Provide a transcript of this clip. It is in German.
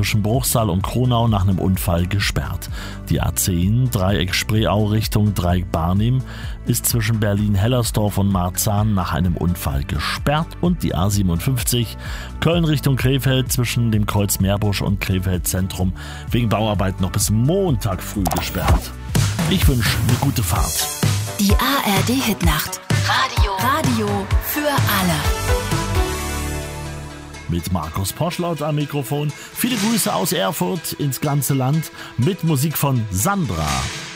zwischen Bruchsal und Kronau nach einem Unfall gesperrt. Die A10 Dreieck Spreeau Richtung Dreieck Barnim ist zwischen Berlin-Hellersdorf und Marzahn nach einem Unfall gesperrt und die A57 Köln Richtung Krefeld zwischen dem Kreuz Meerbusch und Krefeld Zentrum wegen Bauarbeiten noch bis Montag früh gesperrt. Ich wünsche eine gute Fahrt. Die ARD-Hitnacht. Radio für alle. Mit Markus Poschlaut am Mikrofon. Viele Grüße aus Erfurt ins ganze Land mit Musik von Sandra.